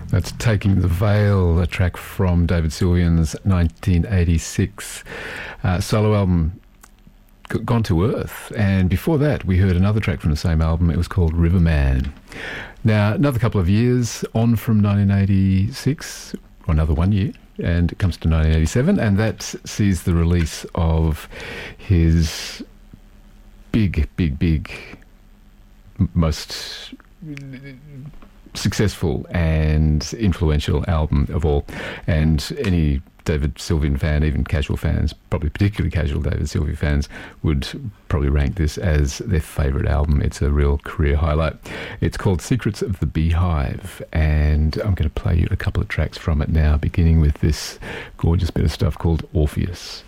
That's Taking the Veil, a track from David Sylvian's 1986 solo album, Gone to Earth. And before that, we heard another track from the same album. It was called Riverman. Now, another couple of years on from 1986, or another 1 year, and it comes to 1987, and that sees the release of his big, most successful and influential album of all. And any David Sylvian fan, even casual fans, probably particularly casual David Sylvian fans, would probably rank this as their favourite album. It's a real career highlight. It's called Secrets of the Beehive, and I'm going to play you a couple of tracks from it now, beginning with this gorgeous bit of stuff called Orpheus.